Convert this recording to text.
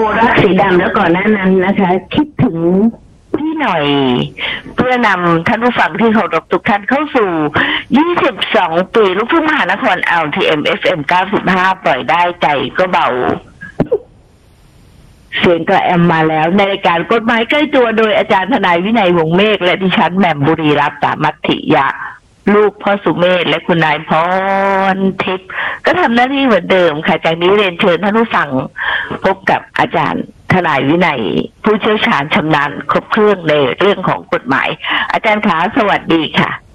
รักสีดำแล้วก่อนหน้านั้นนะคะ คิดถึงพี่หน่อย เพื่อนำท่านผู้ฟังที่เคารพทุกท่านเข้าสู่22ปีลูกทุ่งมหานคร LTM FM 95ปล่อยได้ใจก็เบาเสียงกระแอมมาแล้วในรายการกฎหมายใกล้ตัวโดยอาจารย์ทนายวินัยวงศ์เมฆและดิฉันแหม่มบุรีรัตน์สามัคคิยะลูกพ่อสุเมธและคุณนายพรทิพย์ก็ทำหน้าที่เหมือนเดิมค่ะจากนี้เรียนเชิญท่านผู้ฟังพบกับอาจารย์ทนายวินัยผู้เชี่ยวชาญชำนาญครบเครื่องในเรื่องของกฎหมายอาจารย์ขาสวัสดีค่ะ